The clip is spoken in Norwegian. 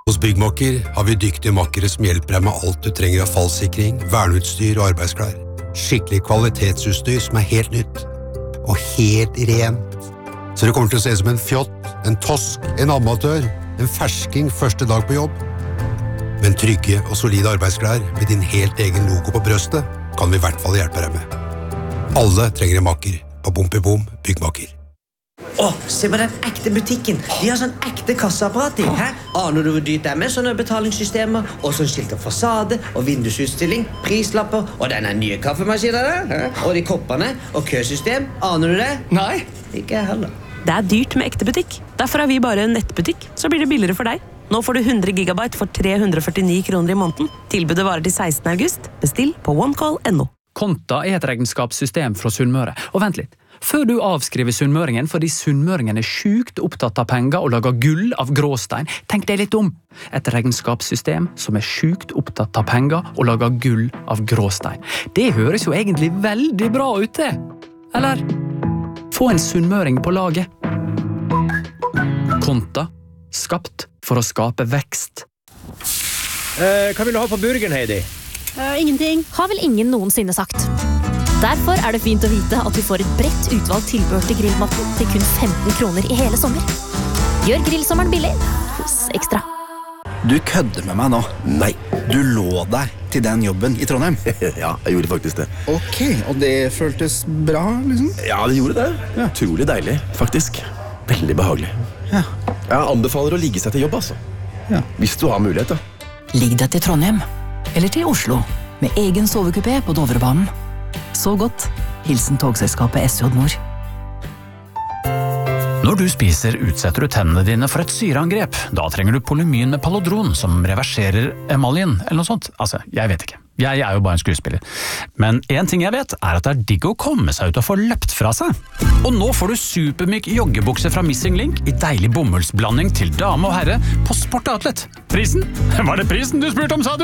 Hos Byggmakker har vi dyktige makkere som hjelper deg med alt du trenger av fallsikring, verneutstyr og arbeidsklær. Skikkelig kvalitetsutstyr som helt nytt. Og helt rent. Så det kommer til å se ut som en fjott, en tosk, en amatør, en fersking første dag på jobb. Men trygge og solide arbeidsklær med din helt egen logo på brøstet kan vi I hvert fall hjelpe deg med. Alle trenger en makker på Bom Byggmakker. Se på den ekte butikken. De har sånn ekte kasseapparat I. Aner du hvor dyrt det med sånne betalingssystemer, og sånn skilt av fasade, og vindusutstilling, prislapper, og denne nye kaffemaskinen der, og de koppene, og køsystem. Aner du det? Nei. Ikke jeg heller. Det dyrt med ekte butikk. Derfor har vi bare en nettbutikk, så blir det billigere for deg. Nå får du 100 gigabyte for 349 kroner I måneden. Tilbudet varer til 16. august. Bestill på onecall.no. Konta et regnskapssystem fra Sunnmøre. Og vent litt. Før du avskriver sunnmøringen fordi sunnmøringen sjukt opptatt av penger og lager gull av gråstein, tenk deg litt om. Et regnskapssystem som sjukt opptatt av penger og lager gull av gråstein. Det høres jo egentlig veldig bra ut det. Eller? Få en sunnmøring på laget. Konta. Skapt for å skape vekst. Hva vil du ha på burgeren, Heidi? Ingenting. Har vel ingen noensinne sagt. Derfor det fint å vite at du får et bredt utvalgt tilbehør til grillmatten til kun 15 kroner I hele sommer. Gjør grillsommeren billig hos Ekstra. Du kødder med meg nå. Nei. Du lå deg til den jobben I Trondheim. Ja, jeg gjorde faktisk det. Ok, og det føltes bra, liksom? Ja, det gjorde det. Ja. Utrolig deilig, faktisk. Veldig behagelig. Ja. Jeg anbefaler å ligge seg til jobb, altså. Ja. Hvis du har mulighet, da. Ligg deg til Trondheim, eller til Oslo, med egen sovekupé på Dovrebanen. Så godt. Hilsen togselskapet SJ Nord. Når du spiser, utsetter du tennene dine for et syreangrep. Da trenger du Polymyn med Palodron, som reverserer emaljen, eller noe sånt. Altså, jeg vet ikke. Jeg jo bare en skuespiller. Men en ting jeg vet, at det digg å komme seg ut og få løpt fra seg. Og nå får du supermyk joggebukse fra Missing Link I deilig bomullsblanding til dame og herre på Sport Outlet. Prisen? Var det prisen du spurte om, sa du?